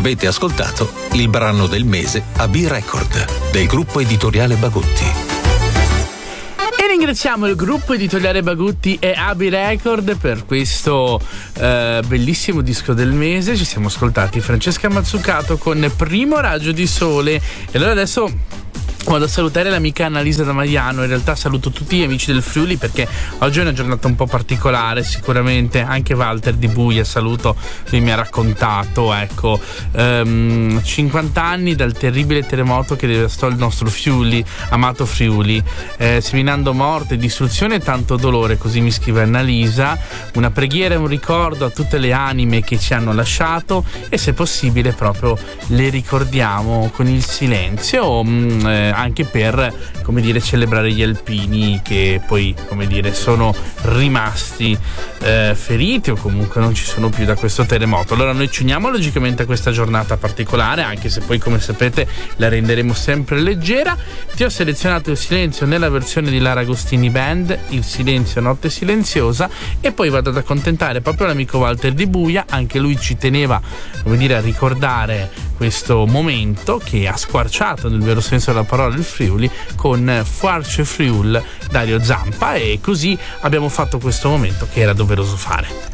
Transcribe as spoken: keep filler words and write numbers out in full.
Avete ascoltato il brano del mese a B-Record del gruppo editoriale Bagutti. E ringraziamo il gruppo editoriale Bagutti e A B Record per questo eh, bellissimo disco del mese. Ci siamo ascoltati Francesca Mazzucato con Primo raggio di sole. E allora adesso vado a salutare l'amica Annalisa da Mariano. In realtà saluto tutti gli amici del Friuli perché oggi è una giornata un po' particolare, sicuramente. Anche Walter di Buia saluto, lui mi ha raccontato, ecco, um, cinquanta anni dal terribile terremoto che devastò il nostro Friuli, amato Friuli, eh, seminando morte, distruzione e tanto dolore. Così mi scrive Annalisa. Una preghiera e un ricordo a tutte le anime che ci hanno lasciato, e se possibile proprio le ricordiamo con il silenzio, mh, eh, anche per, come dire, celebrare gli alpini che poi, come dire, sono rimasti eh, feriti o comunque non ci sono più da questo terremoto. Allora noi ci uniamo logicamente a questa giornata particolare, anche se poi, come sapete, la renderemo sempre leggera. Ti ho selezionato il silenzio nella versione di Lara Agostini Band, Il silenzio notte silenziosa, e poi vado ad accontentare proprio l'amico Walter di Buia. Anche lui ci teneva, come dire, a ricordare questo momento che ha squarciato nel vero senso della parola il Friuli con Fuarce Friul Dario Zampa, e così abbiamo fatto questo momento che era doveroso fare.